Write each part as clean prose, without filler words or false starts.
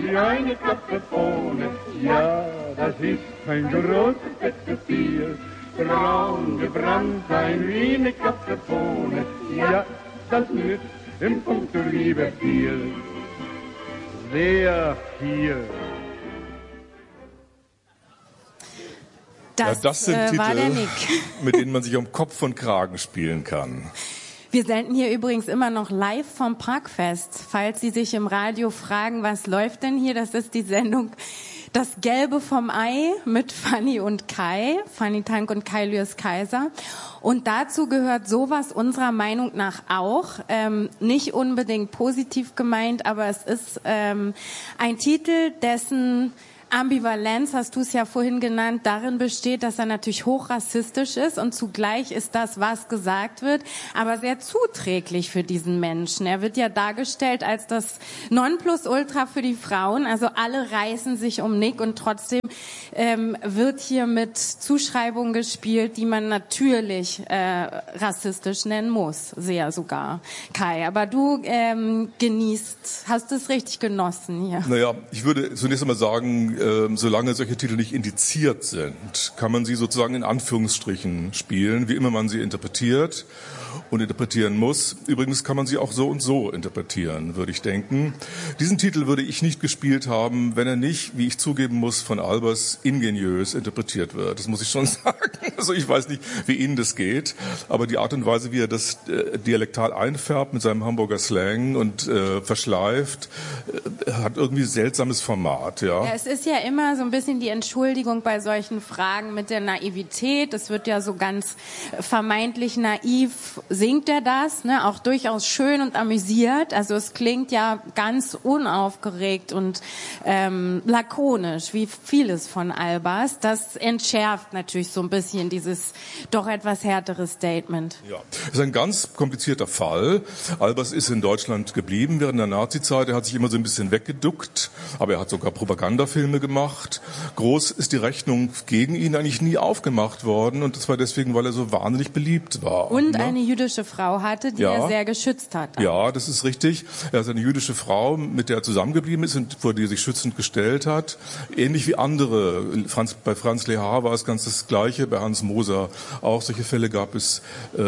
wie eine Kaffeebohne. Ja, das ist ein großes fettes Bier, braun gebrannt sein wie eine Kaffeebohne. Ja, das nützt im Punkto Liebe viel, sehr viel. Das sind Titel, mit denen man sich um Kopf und Kragen spielen kann. Wir senden hier übrigens immer noch live vom Parkfest. Falls Sie sich im Radio fragen, was läuft denn hier? Das ist die Sendung Das Gelbe vom Ei mit Fanny und Kai. Fanny Tank und Kai Lüers Kaiser. Und dazu gehört sowas unserer Meinung nach auch. Nicht unbedingt positiv gemeint, aber es ist ein Titel, dessen Ambivalenz, hast du es ja vorhin genannt, darin besteht, dass er natürlich hochrassistisch ist und zugleich ist das, was gesagt wird, aber sehr zuträglich für diesen Menschen. Er wird ja dargestellt als das Nonplusultra für die Frauen, also alle reißen sich um Nick und trotzdem wird hier mit Zuschreibungen gespielt, die man natürlich rassistisch nennen muss, sehr sogar. Kai, aber du hast es richtig genossen hier. Naja, ich würde zunächst einmal sagen, solange solche Titel nicht indiziert sind, kann man sie sozusagen in Anführungsstrichen spielen, wie immer man sie interpretiert und interpretieren muss. Übrigens kann man sie auch so und so interpretieren, würde ich denken. Diesen Titel würde ich nicht gespielt haben, wenn er nicht, wie ich zugeben muss, von Albers ingeniös interpretiert wird. Das muss ich schon sagen. Also ich weiß nicht, wie Ihnen das geht, aber die Art und Weise, wie er das dialektal einfärbt mit seinem Hamburger Slang und verschleift, hat irgendwie seltsames Format. Ja, es ist ja immer so ein bisschen die Entschuldigung bei solchen Fragen mit der Naivität. Es wird ja so ganz vermeintlich naiv, singt er das, ne? Auch durchaus schön und amüsiert. Also es klingt ja ganz unaufgeregt und lakonisch, wie vieles von Albers. Das entschärft natürlich so ein bisschen dieses doch etwas härtere Statement. Ja, das ist ein ganz komplizierter Fall. Albers ist in Deutschland geblieben während der Nazizeit. Er hat sich immer so ein bisschen weggeduckt, aber er hat sogar Propagandafilme gemacht. Groß ist die Rechnung gegen ihn eigentlich nie aufgemacht worden und das war deswegen, weil er so wahnsinnig beliebt war. Und eine jüdische Frau hatte, die er sehr geschützt hat. Ja, das ist richtig. Er ist eine jüdische Frau, mit der er zusammengeblieben ist und vor die er sich schützend gestellt hat. Ähnlich wie andere. Bei Franz Lehár war es ganz das Gleiche, bei Hans Moser auch. Solche Fälle gab es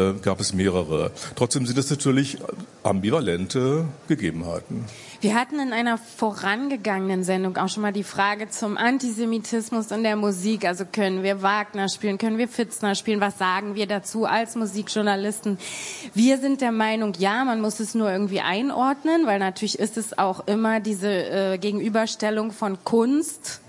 mehrere. Trotzdem sind es natürlich ambivalente Gegebenheiten. Wir hatten in einer vorangegangenen Sendung auch schon mal die Frage zum Antisemitismus in der Musik. Also können wir Wagner spielen, können wir Pfitzner spielen? Was sagen wir dazu als Musikjournalisten? Wir sind der Meinung, ja, man muss es nur irgendwie einordnen, weil natürlich ist es auch immer diese Gegenüberstellung von Kunst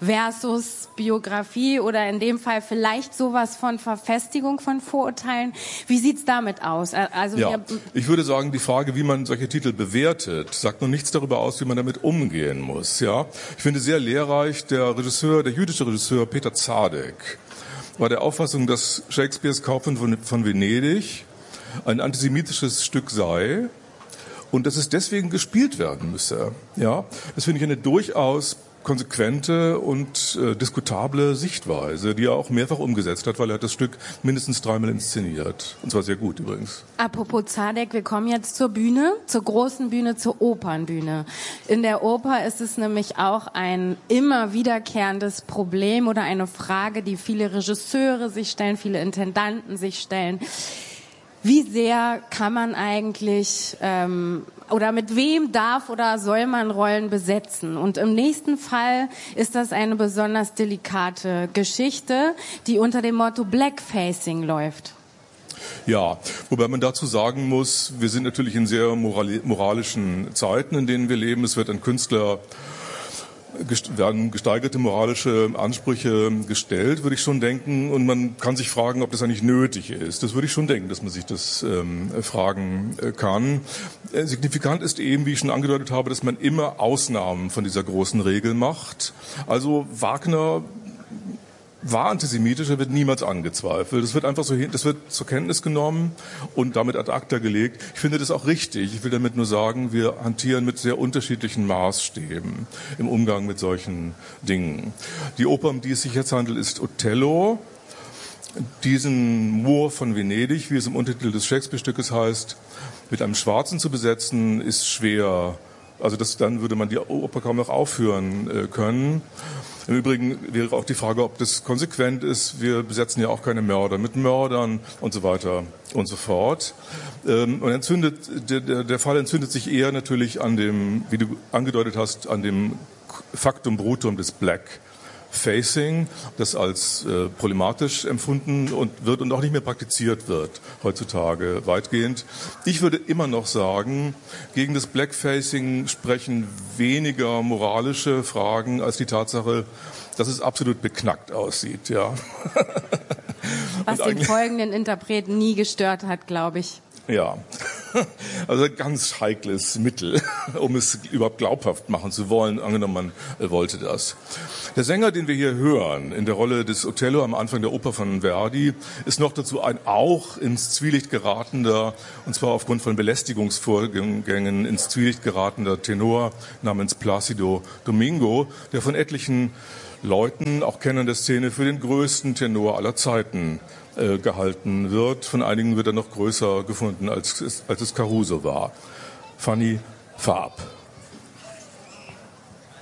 versus Biografie oder in dem Fall vielleicht sowas von Verfestigung von Vorurteilen. Wie sieht's damit aus? Also ja, ich würde sagen, die Frage, wie man solche Titel bewertet, sagt noch nichts darüber aus, wie man damit umgehen muss. Ja, ich finde sehr lehrreich, der jüdische Regisseur Peter Zadek war der Auffassung, dass Shakespeares Kaufmann von Venedig ein antisemitisches Stück sei und dass es deswegen gespielt werden müsse. Ja, das finde ich eine durchaus konsequente und diskutable Sichtweise, die er auch mehrfach umgesetzt hat, weil er hat das Stück mindestens 3-mal inszeniert. Und zwar sehr gut übrigens. Apropos Zadek, wir kommen jetzt zur Bühne, zur großen Bühne, zur Opernbühne. In der Oper ist es nämlich auch ein immer wiederkehrendes Problem oder eine Frage, die viele Regisseure sich stellen, viele Intendanten sich stellen. Wie sehr kann man eigentlich oder mit wem darf oder soll man Rollen besetzen? Und im nächsten Fall ist das eine besonders delikate Geschichte, die unter dem Motto Blackfacing läuft. Ja, wobei man dazu sagen muss, wir sind natürlich in sehr moralischen Zeiten, in denen wir leben. Es wird ein Künstler werden gesteigerte moralische Ansprüche gestellt, würde ich schon denken. Und man kann sich fragen, ob das eigentlich nötig ist. Das würde ich schon denken, dass man sich das fragen kann. Signifikant ist eben, wie ich schon angedeutet habe, dass man immer Ausnahmen von dieser großen Regel macht. Also Wagner war antisemitisch, er wird niemals angezweifelt. Das wird einfach das wird zur Kenntnis genommen und damit ad acta gelegt. Ich finde das auch richtig. Ich will damit nur sagen, wir hantieren mit sehr unterschiedlichen Maßstäben im Umgang mit solchen Dingen. Die Oper, um die es sich jetzt handelt, ist Othello. Diesen Moor von Venedig, wie es im Untertitel des Shakespeare-Stückes heißt, mit einem Schwarzen zu besetzen, ist schwer Also dann würde man die Oper kaum noch aufführen können. Im Übrigen wäre auch die Frage, ob das konsequent ist. Wir besetzen ja auch keine Mörder mit Mördern und so weiter und so fort. Und der Fall entzündet sich eher natürlich an dem, wie du angedeutet hast, an dem Factum Brutum des Blackfacing, das als problematisch empfunden wird und auch nicht mehr praktiziert wird heutzutage weitgehend. Ich würde immer noch sagen, gegen das Blackfacing sprechen weniger moralische Fragen als die Tatsache, dass es absolut beknackt aussieht. Ja. Was den folgenden Interpreten nie gestört hat, glaube ich. Ja, also ein ganz heikles Mittel, um es überhaupt glaubhaft machen zu wollen, angenommen man wollte das. Der Sänger, den wir hier hören, in der Rolle des Othello am Anfang der Oper von Verdi, ist noch dazu ein auch ins Zwielicht geratender, und zwar aufgrund von Belästigungsvorgängen ins Zwielicht geratender Tenor namens Placido Domingo, der von etlichen Leuten, auch Kennern der Szene, für den größten Tenor aller Zeiten gehalten wird. Von einigen wird er noch größer gefunden, als es Caruso war. Fanny Farb.